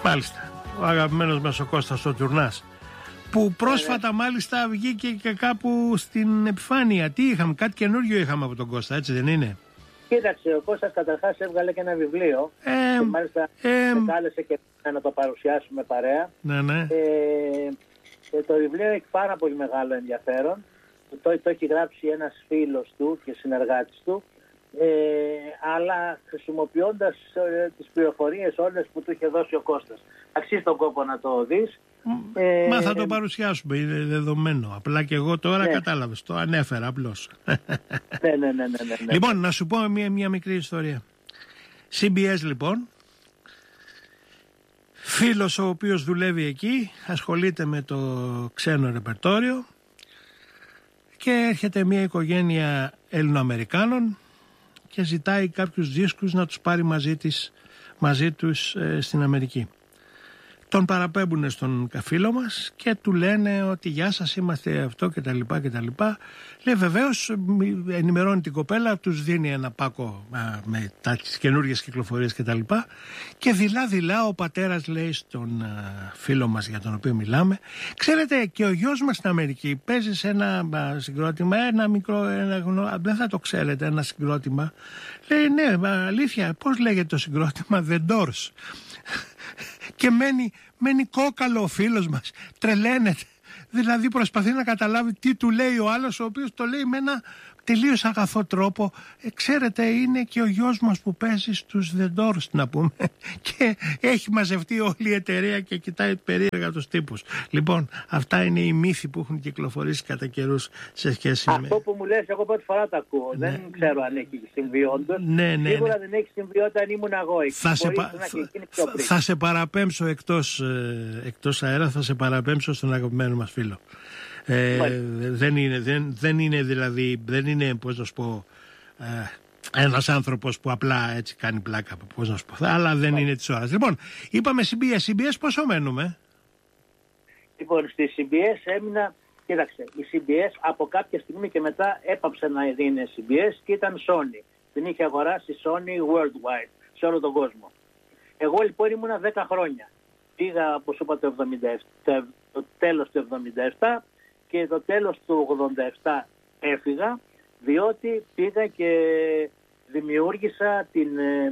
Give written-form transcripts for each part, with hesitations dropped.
Μάλιστα. Ο αγαπημένος μας ο Κώστας ο Τουρνάς, που πρόσφατα μάλιστα βγήκε και κάπου στην επιφάνεια. Τι είχαμε, κάτι καινούριο είχαμε από τον Κώστα, έτσι δεν είναι? Κοίταξε, ο Κώστας καταρχάς έβγαλε και ένα βιβλίο και μάλιστα με κάλεσε και να το παρουσιάσουμε παρέα. Ναι. Το βιβλίο έχει πάρα πολύ μεγάλο ενδιαφέρον. Το έχει γράψει ένας φίλος του και συνεργάτης του, αλλά χρησιμοποιώντας τις πληροφορίες όλες που του είχε δώσει ο Κώστας. Αξίζει τον κόπο να το δεις. Μα θα το παρουσιάσουμε, είναι δεδομένο. Απλά και εγώ τώρα κατάλαβες, το ανέφερα απλώς. Ναι. Λοιπόν, να σου πω μια μικρή ιστορία. CBS λοιπόν, φίλος ο οποίος δουλεύει εκεί, ασχολείται με το ξένο ρεπερτόριο και έρχεται μια οικογένεια Ελληνοαμερικάνων και ζητάει κάποιους δίσκους να τους πάρει μαζί τους στην Αμερική. Τον παραπέμπουν στον φίλο μας και του λένε ότι γεια σας, είμαστε αυτό και τα λοιπά και τα λοιπά. Λέει βεβαίως, ενημερώνει την κοπέλα, τους δίνει ένα πάκο με τις καινούργιες κυκλοφορίες και τα λοιπά, και δειλά ο πατέρας λέει στον φίλο μας για τον οποίο μιλάμε, ξέρετε, και ο γιος μας στην Αμερική παίζει σε ένα συγκρότημα, ένα μικρό, δεν θα το ξέρετε, ένα συγκρότημα. Λέει ναι, αλήθεια, πώς λέγεται το συγκρότημα? The Doors. Και μένει κόκαλο ο φίλος μας, τρελαίνεται. Δηλαδή προσπαθεί να καταλάβει τι του λέει ο άλλος, ο οποίος το λέει με ένα τελείως αγαθό τρόπο. Ξέρετε, είναι και ο γιος μας που παίζει στους The Doors, να πούμε. Και έχει μαζευτεί όλη η εταιρεία και κοιτάει περίεργα τους τύπους. Λοιπόν, αυτά είναι οι μύθοι που έχουν κυκλοφορήσει κατά καιρούς σε σχέση με... Αυτό που μου λες, εγώ πρώτη φορά το ακούω. Ναι. Δεν ξέρω αν έχει συμβιότητα. Σίγουρα δεν έχει συμβιότητα αν ήμουν εγώ εκεί. Θα σε παραπέμψω εκτός αέρα, θα σε παραπέμψω στον αγαπημένο μας φίλο. Δεν είναι πώς να σου πω, ένας άνθρωπος που απλά έτσι κάνει πλάκα, πώς να σου πω, αλλά δεν είναι της ώρας. Λοιπόν, είπαμε CBS πόσο μένουμε? Λοιπόν, στη CBS έμεινα, κοίταξε, η CBS από κάποια στιγμή και μετά έπαψε να είναι CBS και ήταν Sony. Την είχε αγοράσει Sony Worldwide, σε όλο τον κόσμο. Εγώ λοιπόν ήμουνα 10 χρόνια. Πήγα, όπως είπα, το τέλος του 77, και το τέλος του 87 έφυγα, διότι πήγα και δημιούργησα την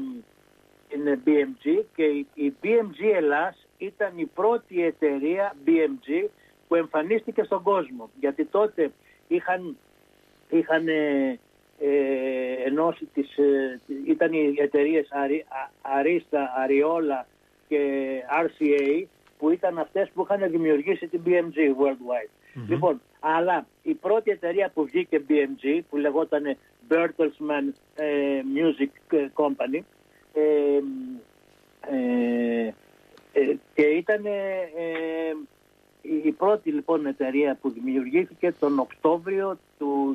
BMG, και η BMG Ελλάς ήταν η πρώτη εταιρεία BMG που εμφανίστηκε στον κόσμο, γιατί τότε είχαν ενώσει ήταν οι εταιρείες Arista, Ariola και RCA, που ήταν αυτές που είχαν δημιουργήσει την BMG Worldwide. Λοιπόν, αλλά η πρώτη εταιρεία που βγήκε BMG, που λεγόταν Bertelsmann Music Company, και ήταν η πρώτη λοιπόν εταιρεία που δημιουργήθηκε τον Οκτώβριο του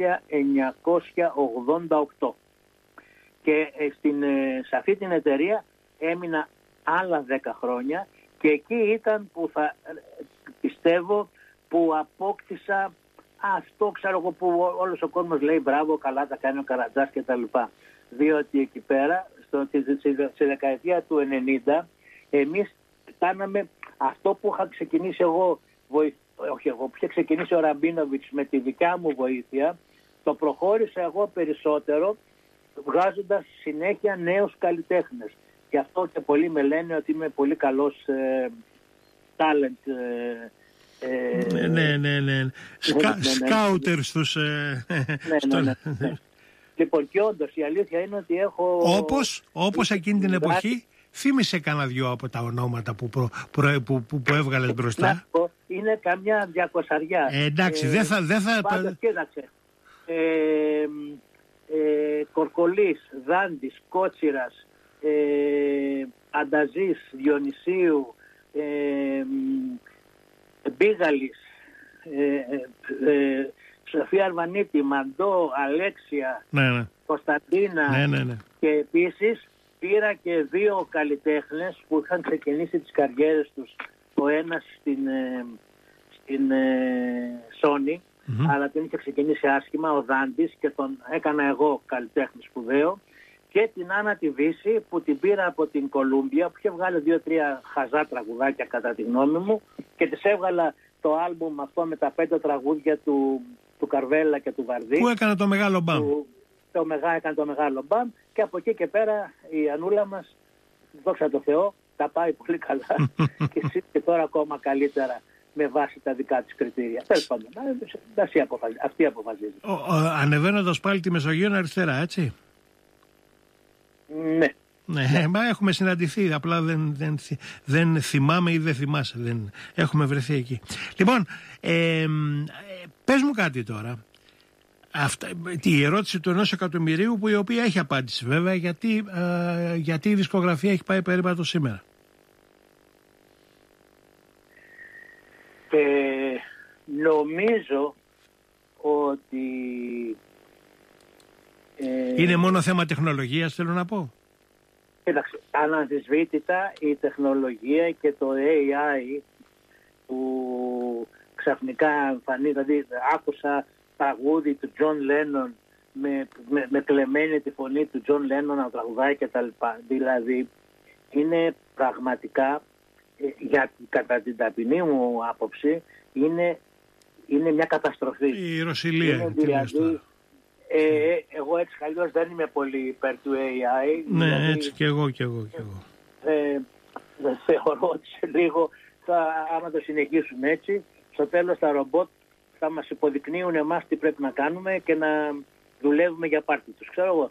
1988. Και σε αυτή την εταιρεία έμεινα άλλα 10 χρόνια, και εκεί ήταν που πιστεύω που απόκτησα αυτό, ξέρω εγώ, που όλος ο κόσμος λέει μπράβο, καλά τα κάνει ο Καρατζάς και τα λοιπά. Διότι εκεί πέρα, στη δεκαετία του 90, εμείς κάναμε αυτό που είχα ξεκινήσει εγώ, που είχε ξεκινήσει ο Ραμπίνοβιτς με τη δικιά μου βοήθεια, το προχώρησα εγώ περισσότερο, βγάζοντας συνέχεια νέους καλλιτέχνες. Γι' αυτό και πολλοί με λένε ότι είμαι πολύ καλός talent. Ναι. Σκάουτερ στους... Ναι. Λοιπόν, και όντως η αλήθεια είναι ότι έχω... Όπως εκείνη την εποχή, θύμισε κανένα δυο από τα ονόματα που έβγαλες μπροστά. Είναι καμιά 200. Εντάξει, δεν θα... Πάντως, κοίταξε. Κορκολής, Δάντης, Κότσιρας, Ανταζής, Διονυσίου, Μπίγαλης, Σοφία Αρβανίτη, Μαντώ, Αλέξια, Κωνσταντίνα, και επίσης πήρα και 2 καλλιτέχνες που είχαν ξεκινήσει τις καριέρες τους, ο ένας στην Sony, αλλά την είχε ξεκινήσει άσχημα, ο Δάντης, και τον έκανα εγώ καλλιτέχνη σπουδαίο, και την Άννα τη Βύση που την πήρα από την Κολούμπια, που είχε βγάλει 2-3 χαζά τραγουδάκια κατά τη γνώμη μου, και της έβγαλα το άλμπουμ αυτό με τα 5 τραγούδια του Καρβέλα και του Βαρδί. Πού έκανε το μεγάλο μπαμ. Έκανε το μεγάλο μπαμ, και από εκεί και πέρα η Ανούλα μας, δόξα τω Θεώ, τα πάει πολύ καλά και τώρα ακόμα καλύτερα με βάση τα δικά της κριτήρια. Τέλος πάντων, αυτή αποφασίζει. Ανεβαίνοντας πάλι τη Μεσογείο αριστερά, έτσι. Ναι. Ναι, μα έχουμε συναντηθεί, απλά δεν θυμάμαι ή δεν θυμάσαι, έχουμε βρεθεί εκεί. Λοιπόν, πες μου κάτι τώρα. Η ερώτηση του 1 εκατομμυρίου, που η οποία έχει απάντηση βέβαια, γιατί η δισκογραφία έχει πάει περίπατο σήμερα. Νομίζω ότι είναι μόνο θέμα τεχνολογίας, θέλω να πω. Κοίταξε, αναμφισβήτητα η τεχνολογία και το AI που ξαφνικά εμφανίζεται, δηλαδή άκουσα τραγούδι του John Lennon με κλεμμένη τη φωνή του John Lennon να τραγουδάει και τα λοιπά. Δηλαδή είναι πραγματικά, κατά την ταπεινή μου άποψη, είναι μια καταστροφή. Η Ρωσιλία. Δηλαδή, εγώ έτσι χαλιώς δεν είμαι πολύ υπέρ του AI. Ναι, δηλαδή, έτσι κι εγώ. Θεωρώ ότι σε λίγο, άμα το συνεχίσουν έτσι, στο τέλος τα ρομπότ θα μας υποδεικνύουν εμάς τι πρέπει να κάνουμε και να δουλεύουμε για πάρτι τους. Ξέρω εγώ.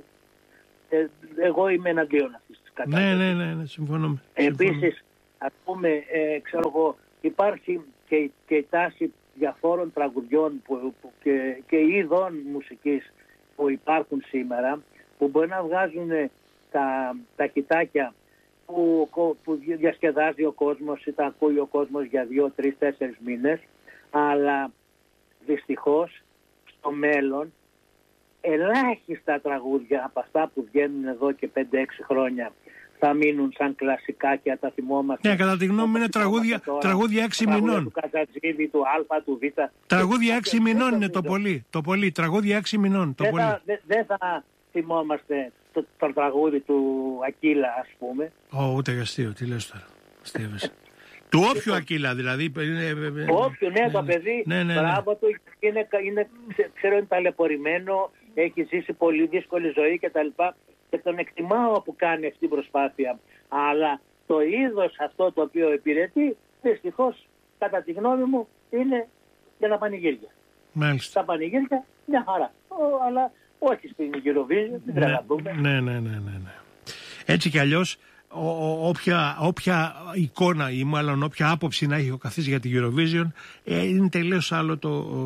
Εγώ είμαι εναντίον αυτής της κατάστασης. Ναι, συμφωνώ. Επίσης, ας πούμε, ξέρω εγώ, υπάρχει και η τάση διαφόρων τραγουδιών και είδων μουσικής που υπάρχουν σήμερα, που μπορεί να βγάζουν τα χιτάκια που διασκεδάζει ο κόσμος ή τα ακούει ο κόσμος για 2, 3, 4 μήνες, αλλά δυστυχώς στο μέλλον ελάχιστα τραγούδια από αυτά που βγαίνουν εδώ και 5-6 χρόνια θα μείνουν σαν κλασικά και θα τα θυμόμαστε. Ναι, κατά τη γνώμη μου είναι τραγούδια 6 μηνών. Του Καζατζίδη, του Α, του Β. Τραγούδια 6 μηνών είναι το πολύ. Τραγούδια 6 μηνών. Δεν θα θυμόμαστε το τραγούδι του Ακύλα, ας πούμε. Ούτε για αστείο, τι λες τώρα. Του όποιου Ακύλα, δηλαδή. Όποιου, ναι, το παιδί, μπράβο του, ξέρω είναι ταλαιπωρημένο, έχει ζήσει πολύ δύσκολη ζωή κτλ. Και τον εκτιμάω που κάνει αυτή την προσπάθεια. Αλλά το είδος αυτό το οποίο υπηρετεί, δυστυχώς, κατά τη γνώμη μου, είναι για τα πανηγύρια. Μάλιστα. Τα πανηγύρια, μια χαρά. Αλλά όχι στην Eurovision, την τρελαθούμε. Ναι. Έτσι κι αλλιώς, όποια εικόνα ή μάλλον όποια άποψη να έχει ο καθής για την Eurovision, είναι τελείως άλλο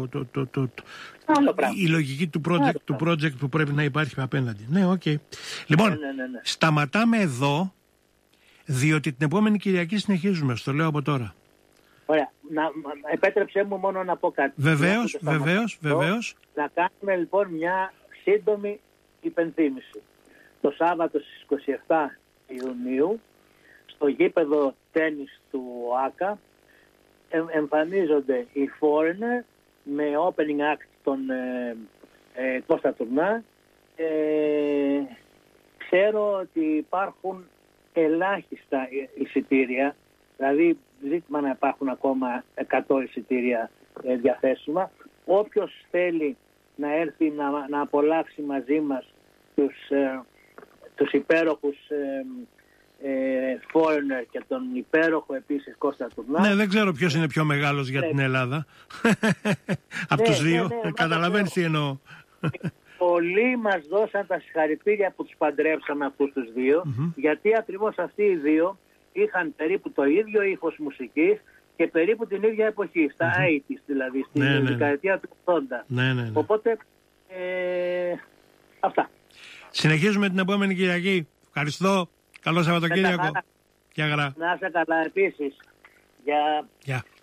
η λογική του project που πρέπει να υπάρχει απέναντι. Ναι, οκ. Λοιπόν, ναι. Σταματάμε εδώ, διότι την επόμενη Κυριακή συνεχίζουμε, στο λέω από τώρα. Ωραία. Επέτρεψέ μου μόνο να πω κάτι. Βεβαίως. Να κάνουμε λοιπόν μια σύντομη υπενθύμηση. Το Σάββατο στις 27 Ιουνίου, στο γήπεδο τένις του ΟΑΚΑ, εμφανίζονται οι Foreigner με opening act τον Κώστα Τουρνά. Ξέρω ότι υπάρχουν ελάχιστα εισιτήρια, δηλαδή ζήτημα να υπάρχουν ακόμα 100 εισιτήρια διαθέσιμα. Όποιος θέλει να έρθει να απολαύσει μαζί μας τους υπέροχους Foreigner και τον υπέροχο επίσης Κώστα Τουρνά. Ναι, δεν ξέρω ποιος είναι πιο μεγάλος για την Ελλάδα. Από τους δύο. Καταλαβαίνεις τι εννοώ. Πολλοί μας δώσαν τα συγχαρητήρια που τους παντρέψαμε αυτούς τους δύο, γιατί ακριβώς αυτοί οι δύο είχαν περίπου το ίδιο ύφος μουσικής και περίπου την ίδια εποχή, στα 80's δηλαδή, στην δεκαετία του 80. Ναι. Οπότε, αυτά. Συνεχίζουμε την επόμενη Κυριακή. Ευχαριστώ. Καλό Σαββατοκύριακο. Γεια χαρά. Να είσαι καλά επίσης. Γεια.